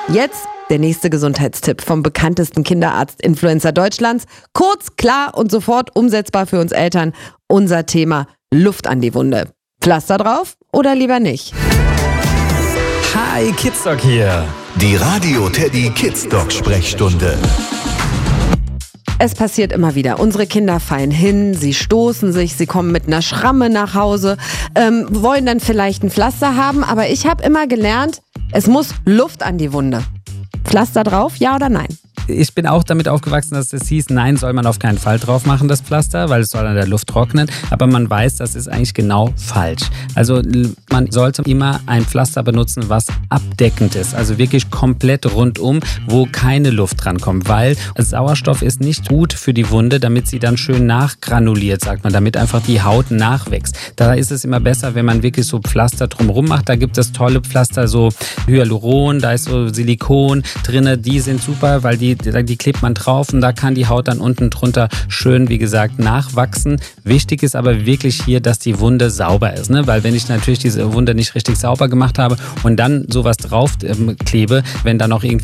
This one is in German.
Jetzt der nächste Gesundheitstipp vom bekanntesten Kinderarzt-Influencer Deutschlands. Kurz, klar und sofort umsetzbar für uns Eltern. Unser Thema: Luft an die Wunde. Pflaster drauf oder lieber nicht? Hi, Kidsdoc hier. Die Radio Teddy Kidsdoc Sprechstunde. Es passiert immer wieder. Unsere Kinder fallen hin, sie stoßen sich, sie kommen mit einer Schramme nach Hause, wollen dann vielleicht ein Pflaster haben, aber ich habe immer gelernt, es muss Luft an die Wunde. Pflaster drauf, ja oder nein? Ich bin auch damit aufgewachsen, dass es hieß, nein, soll man auf keinen Fall drauf machen, das Pflaster, weil es soll an der Luft trocknen. Aber man weiß, das ist eigentlich genau falsch. Also man sollte immer ein Pflaster benutzen, was abdeckend ist. Also wirklich komplett rundum, wo keine Luft dran kommt. Weil Sauerstoff ist nicht gut für die Wunde, damit sie dann schön nachgranuliert, sagt man, damit einfach die Haut nachwächst. Da ist es immer besser, wenn man wirklich so Pflaster drumherum macht. Da gibt es tolle Pflaster, so Hyaluron, da ist so Silikon drin. Die sind super, weil die klebt man drauf und da kann die Haut dann unten drunter schön, wie gesagt, nachwachsen. Wichtig ist aber wirklich hier, dass die Wunde sauber ist, ne? Weil wenn ich natürlich diese Wunde nicht richtig sauber gemacht habe und dann sowas drauf klebe, wenn da noch irgendwie